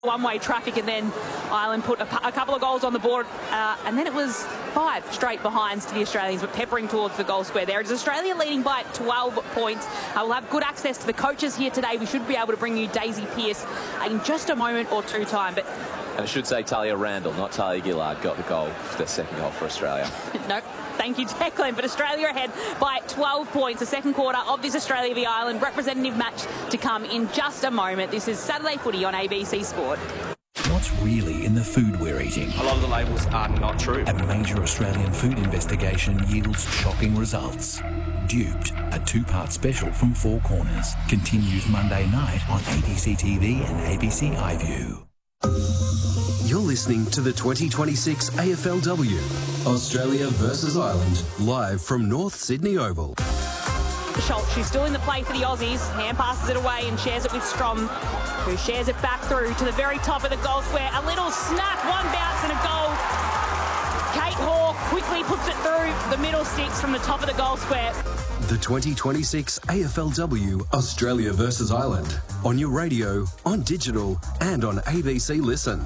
one-way traffic, and then Ireland put a couple of goals on the board, and then it was 5 straight behinds to the Australians, but peppering towards the goal square there. It's Australia leading by 12 points. We'll have good access to the coaches here today. We should be able to bring you Daisy Pearce in just a moment or two time. But and I should say Talia Randall, not Talia Gillard, got the goal, the second goal for Australia. Nope. Thank you, Declan. But Australia ahead by 12 points. The second quarter of this Australia v Ireland representative match to come in just a moment. This is Saturday Footy on ABC Sport. What's really in the food we're eating? A lot of the labels are not true. A major Australian food investigation yields shocking results. Duped, a 2-part special from Four Corners, continues Monday night on ABC TV and ABC iView. You're listening to the 2026 AFLW, Australia versus Ireland, live from North Sydney Oval. Schultz, she's still in the play for the Aussies. Hand passes it away and shares it with Strom, who shares it back through to the very top of the goal square. A little snap, one bounce and a goal. Kate Hawke quickly puts it through the middle sticks from the top of the goal square. The 2026 AFLW Australia versus Ireland. On your radio, on digital and on ABC Listen.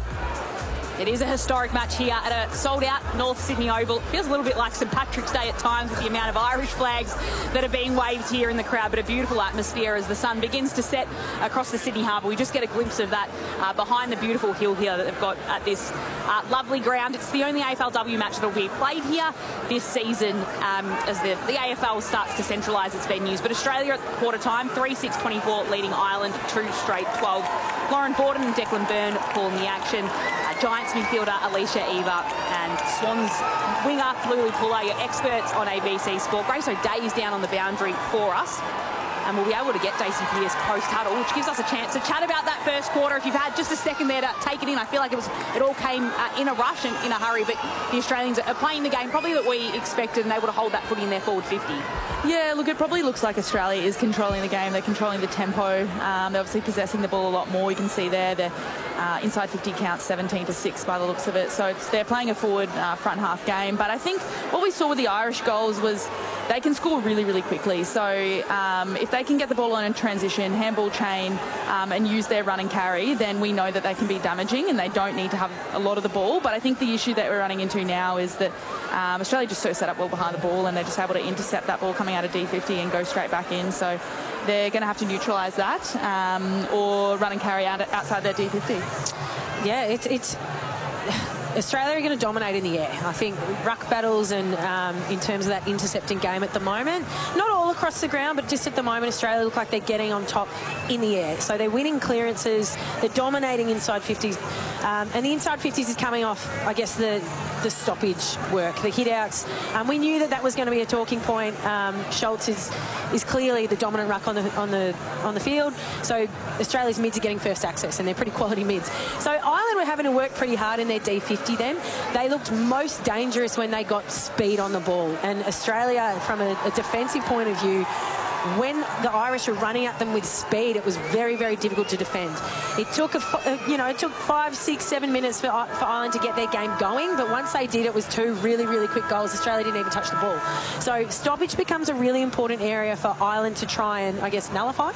It is a historic match here at a sold-out North Sydney Oval. It feels a little bit like St Patrick's Day at times with the amount of Irish flags that are being waved here in the crowd, but a beautiful atmosphere as the sun begins to set across the Sydney Harbour. We just get a glimpse of that behind the beautiful hill here that they've got at this lovely ground. It's the only AFLW match that will be played here this season as the AFL starts to centralise its venues. But Australia at quarter time, 3-6-24, leading Ireland 2 straight 12. Lauren Borden and Declan Byrne calling the action. Giants midfielder Alicia Eva and Swans winger Lulu Puller, your experts on ABC Sport. Grace O'Day is down on the boundary for us, and we'll be able to get Daisy Pearce post-huddle, which gives us a chance to chat about that first quarter. If you've had just a second there to take it in, I feel like it all came in a rush and in a hurry, but the Australians are playing the game probably that we expected and able to hold that footy in their forward 50. Yeah, look, it probably looks like Australia is controlling the game. They're controlling the tempo. They're obviously possessing the ball a lot more. You can see there the inside 50 counts 17-6 by the looks of it. So they're playing a forward front half game. But I think what we saw with the Irish goals was they can score really, really quickly. So if they can get the ball on in transition, handball chain, and use their run and carry, then we know that they can be damaging and they don't need to have a lot of the ball. But I think the issue that we're running into now is that Australia just so set up well behind the ball and they're just able to intercept that ball coming out of D50 and go straight back in. So they're going to have to neutralise that or run and carry outside their D50. Yeah, it's Australia are going to dominate in the air. I think ruck battles and in terms of that intercepting game at the moment, not all across the ground, but just at the moment, Australia look like they're getting on top in the air. So they're winning clearances, they're dominating inside 50s, and the inside 50s is coming off, I guess, the stoppage work, the hit-outs. We knew that was going to be a talking point. Schultz is clearly the dominant ruck on the field. So Australia's mids are getting first access, and they're pretty quality mids. So Ireland were having to work pretty hard in their D50 then. They looked most dangerous when they got speed on the ball. And Australia, from a defensive point of view, when the Irish were running at them with speed, it was very, very difficult to defend. It took it took 5, 6, 7 minutes for Ireland to get their game going, but once they did, it was 2 really, really quick goals. Australia didn't even touch the ball. So stoppage becomes a really important area for Ireland to try and, I guess, nullify.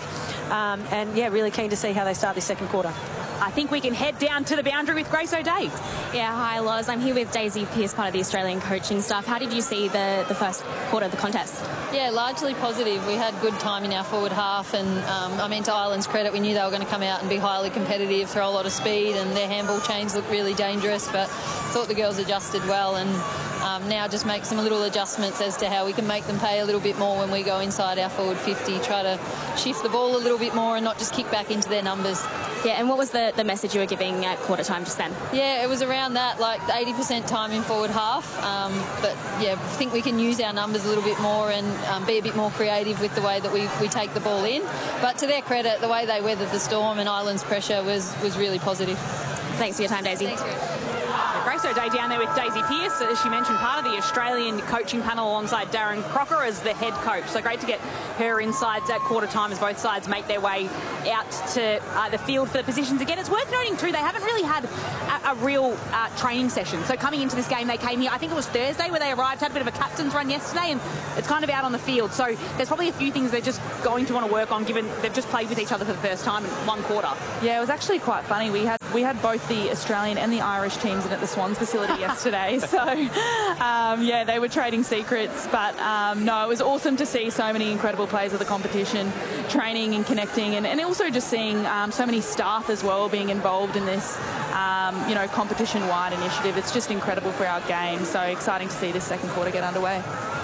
And yeah, really keen to see how they start this second quarter. I think we can head down to the boundary with Grace O'Day. Yeah, hi Loz. I'm here with Daisy Pearce, part of the Australian coaching staff. How did you see the first quarter of the contest? Yeah, largely positive. We had good time in our forward half, and to Ireland's credit, we knew they were going to come out and be highly competitive, throw a lot of speed, and their handball chains looked really dangerous, but thought the girls adjusted well, and now just make some little adjustments as to how we can make them pay a little bit more when we go inside our forward 50, try to shift the ball a little bit more and not just kick back into their numbers. Yeah, and what was the message you were giving at quarter time just then? Yeah, it was around that, like 80% time in forward half. But yeah, I think we can use our numbers a little bit more and be a bit more creative with the way that we take the ball in. But to their credit, the way they weathered the storm and Ireland's pressure was really positive. Thanks for your time, Daisy. Thanks, Grace O'Day down there with Daisy Pearce, as she mentioned, part of the Australian coaching panel alongside Darren Crocker as the head coach. So great to get her insights at quarter time as both sides make their way out to the field for the positions again. It's worth noting noting too, they haven't really had a real training session. So coming into this game, they came here, I think it was Thursday where they arrived, had a bit of a captain's run yesterday, and it's kind of out on the field. So there's probably a few things they're just going to want to work on, given they've just played with each other for the first time in one quarter. Yeah, it was actually quite funny. We had both the Australian and the Irish teams in at the Swans facility yesterday. So, yeah, they were trading secrets. But, no, it was awesome to see so many incredible players of the competition training and connecting, and also just seeing so many staff as well being involved in this, competition-wide initiative. It's just incredible for our game. So exciting to see this second quarter get underway.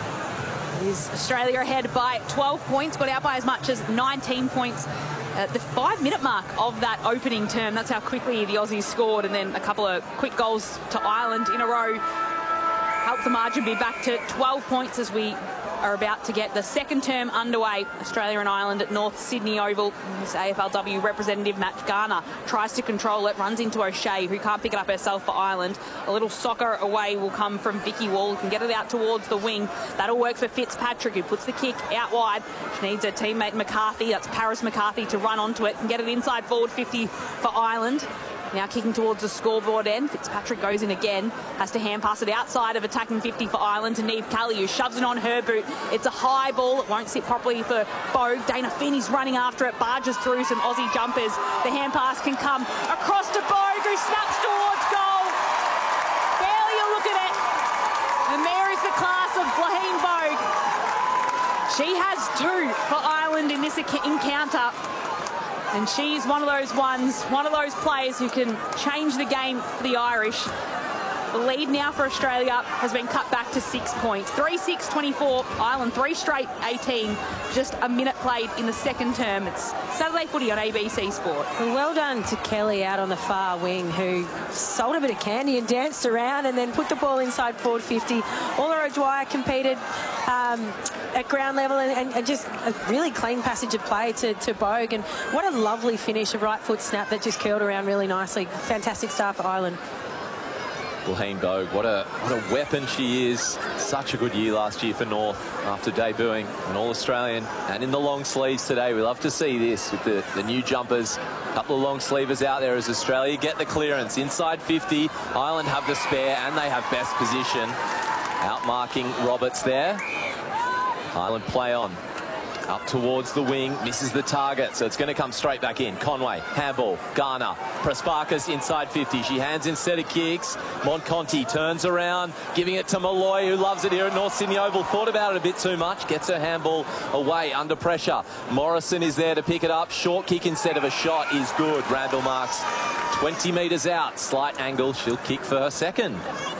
Is Australia ahead by 12 points, got out by as much as 19 points at the 5-minute mark of that opening term. That's how quickly the Aussies scored, and then a couple of quick goals to Ireland in a row helped the margin be back to 12 points as we are about to get the second term underway. Australia and Ireland at North Sydney Oval. This AFLW representative Matt Garner tries to control it, runs into O'Shea, who can't pick it up herself for Ireland. A little soccer away will come from Vicky Wall, who can get it out towards the wing. That'll work for Fitzpatrick, who puts the kick out wide. She needs her teammate McCarthy, that's Paris McCarthy, to run onto it and get it inside forward 50 for Ireland. Now kicking towards the scoreboard end. Fitzpatrick goes in again. Has to hand pass it outside of attacking 50 for Ireland to Niamh Kelly, who shoves it on her boot. It's a high ball. It won't sit properly for Bogue. Dana Finney's running after it. Barges through some Aussie jumpers. The hand pass can come across to Bogue, who snaps towards goal. Barely a look at it. And there is the class of Blaine Bogue. She has 2 for Ireland in this encounter. And she's one of those ones, one of those players who can change the game for the Irish. The lead now for Australia has been cut back to 6 points. 3-6-24, Ireland 3 straight 18. Just a minute played in the second term. It's Saturday Footy on ABC Sport. Well done to Kelly out on the far wing, who sold a bit of candy and danced around and then put the ball inside forward 50. Ola O'Dwyer competed at ground level and just a really clean passage of play to Bogue. And what a lovely finish, a right foot snap that just curled around really nicely. Fantastic start for Ireland. Blaine Bogue, what a weapon she is. Such a good year last year for North after debuting an All-Australian and in the long sleeves today. We love to see this with the new jumpers. A couple of long sleevers out there as Australia get the clearance inside 50. Ireland have the spare and they have best position. Outmarking Roberts there. Ireland play on. Up towards the wing, misses the target, so it's going to come straight back in. Conway, handball, Garner, Prasparkas inside 50. She hands instead of kicks. Monconti turns around, giving it to Malloy, who loves it here at North Sydney Oval. Thought about it a bit too much, gets her handball away under pressure. Morrison is there to pick it up. Short kick instead of a shot is good. Randall Marks 20 metres out, slight angle. She'll kick for her second.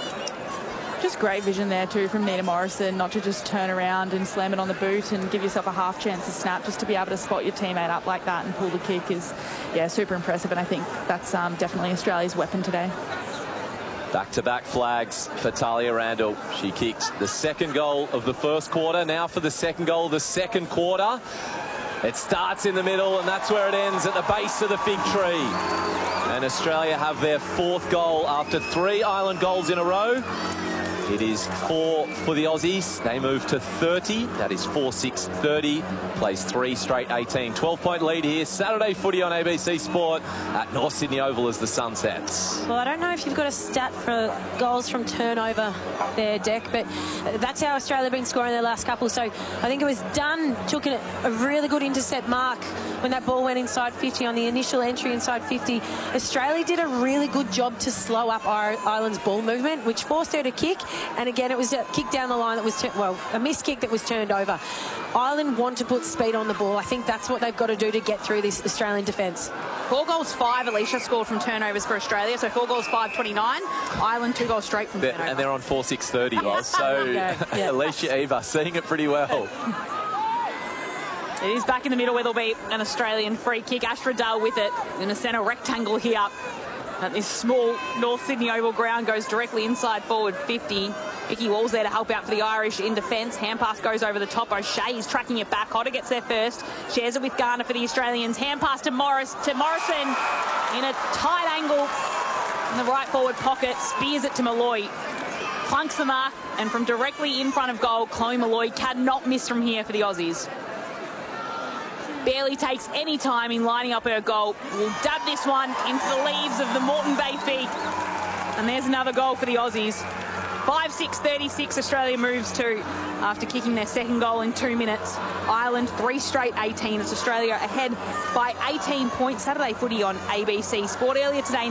Just great vision there too from Nina Morrison, not to just turn around and slam it on the boot and give yourself a half chance to snap, just to be able to spot your teammate up like that and pull the kick is, yeah, super impressive. And I think that's definitely Australia's weapon today. Back-to-back flags for Talia Randall. She kicked the second goal of the first quarter. Now for the second goal of the second quarter. It starts in the middle and that's where it ends, at the base of the fig tree. And Australia have their 4th goal after 3 Ireland goals in a row. It is 4 for the Aussies. They move to 30. That is 4-6-30. Plays 3 straight 18. 12-point lead here. Saturday Footy on ABC Sport at North Sydney Oval as the sun sets. Well, I don't know if you've got a stat for goals from turnover there, Deck, but that's how Australia have been scoring their last couple. So I think it was Dunn took a really good intercept mark when that ball went inside 50 on the initial entry inside 50. Australia did a really good job to slow up Ireland's ball movement, which forced her to kick. And again, it was a kick down the line that was, a missed kick that was turned over. Ireland want to put speed on the ball. I think that's what they've got to do to get through this Australian defence. 4 goals, 5 Alicia scored from turnovers for Australia. So 4 goals, 5, 29. Ireland 2 goals straight from turnovers. And they're on 4-6-30, Loz. So yeah. Alicia Eva seeing it pretty well. It is back in the middle where there'll be an Australian free kick. Ash Riddell with it in a centre rectangle here. At this small North Sydney Oval ground, goes directly inside forward 50. Vicky Wall's there to help out for the Irish in defence. Hand pass goes over the top. O'Shea is tracking it back. Hodder gets there first. Shares it with Garner for the Australians. Hand pass to Morrison in a tight angle in the right forward pocket. Spears it to Malloy. Plunks the mark, and from directly in front of goal, Chloe Malloy cannot miss from here for the Aussies. barely takes any time in lining up her goal. Will dab this one into the leaves of the Moreton Bay feet. And there's another goal for the Aussies. 5-6-36 Australia moves to after kicking their second goal in 2 minutes. Ireland 3 straight 18. It's Australia ahead by 18 points. Saturday footy on ABC Sport earlier today.